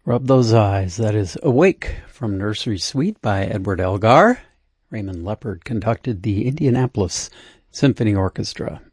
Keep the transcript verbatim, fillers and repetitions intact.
Rub Those Eyes. That is Awake from Nursery Suite by Edward Elgar. Raymond Leppard conducted the Indianapolis Symphony Orchestra.